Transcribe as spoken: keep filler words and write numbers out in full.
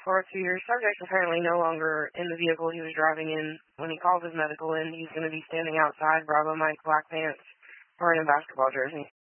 four oh two, your subject is apparently no longer in the vehicle he was driving in. When he calls his medical in, he's going to be standing outside Bravo Mike Black Pants wearing a basketball jersey.